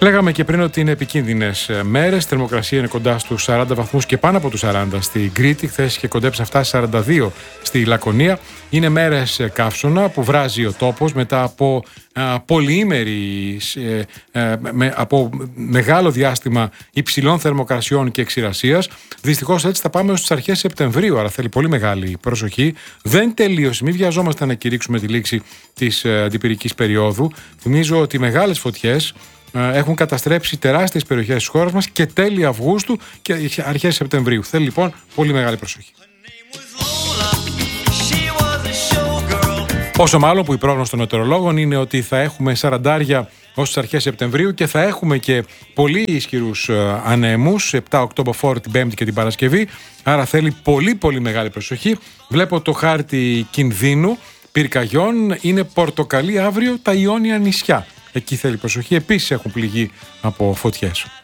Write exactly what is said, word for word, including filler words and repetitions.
Λέγαμε και πριν ότι είναι επικίνδυνες μέρες. Η θερμοκρασία είναι κοντά στους σαράντα βαθμούς και πάνω από τους σαράντα στην Κρήτη. Χθες είχε κοντέψει να φτάσει σαράντα δύο στη Λακωνία. Είναι μέρες καύσωνα που βράζει ο τόπος μετά από α, πολυήμερη, ε, ε, με, από μεγάλο διάστημα υψηλών θερμοκρασιών και ξηρασίας. Δυστυχώς έτσι θα πάμε στις αρχές Σεπτεμβρίου, άρα θέλει πολύ μεγάλη προσοχή. Δεν τελείωσε, μην βιαζόμαστε να κηρύξουμε τη λήξη της ε, αντιπυρικής περίοδου. Θυμίζω ότι μεγάλες φωτιές έχουν καταστρέψει τεράστιες περιοχές της χώρας μας και τέλη Αυγούστου και αρχές Σεπτεμβρίου. Θέλει λοιπόν πολύ μεγάλη προσοχή. Όσο μάλλον που η πρόγνωση των μετεωρολόγων είναι ότι θα έχουμε σαραντάρια ως τις αρχές Σεπτεμβρίου και θα έχουμε και πολύ ισχυρούς ανέμους, επτά οκτώ μποφόρ την Πέμπτη και την Παρασκευή, άρα θέλει πολύ πολύ μεγάλη προσοχή. Βλέπω το χάρτη κινδύνου πυρκαγιών, είναι πορτοκαλί αύριο τα Ιόνια νησιά. Εκεί θέλει προσοχή, επίσης έχουν πληγεί από φωτιές.